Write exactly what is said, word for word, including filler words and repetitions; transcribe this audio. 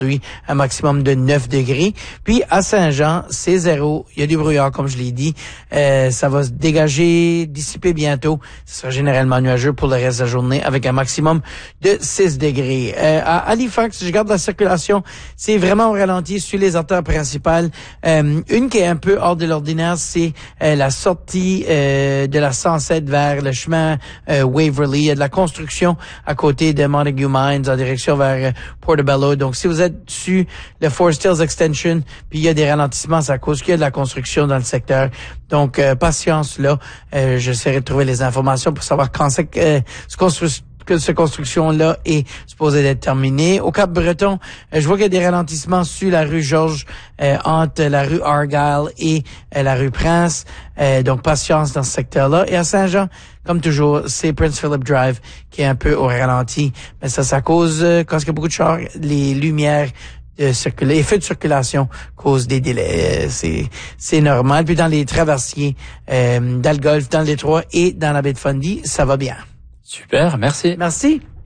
un maximum de neuf degrés. Puis à Saint-Jean, c'est zéro. Il y a du brouillard, comme je l'ai dit. Euh, ça va se dégager, dissiper bientôt. Ce sera généralement nuageux pour le reste de la journée avec un maximum de six degrés. Euh, à Halifax, je garde la circulation. C'est vraiment au ralenti sur les artères principales. Euh, une qui est un peu hors de l'ordinaire, c'est euh, la sortie euh, de la cent sept vers le chemin euh, Waverly. Il y a de la construction à côté de Montague Mines en direction vers euh, Portobello. Donc, si vous êtes dessus le Forest Hills Extension, puis il y a des ralentissements, c'est à cause qu'il y a de la construction dans le secteur. Donc, euh, patience là. Euh, j'essaierai de trouver les informations pour savoir quand c'est que euh, ce constru- que cette construction-là est supposée d'être terminée. Au Cap-Breton, euh, je vois qu'il y a des ralentissements sur la rue Georges, euh, entre la rue Argyle et euh, la rue Prince. Euh, donc, patience dans ce secteur-là. Et à Saint-Jean, comme toujours, c'est Prince Philip Drive qui est un peu au ralenti. Mais ça, c'est à cause, euh, quand il y a beaucoup de chars, les lumières de circul- les feux de circulation causent des délais. Euh, c'est, c'est normal. Puis dans les traversiers, euh, dans le Golfe, dans le Détroit et dans la baie de Fundy, ça va bien. Super, merci. Merci.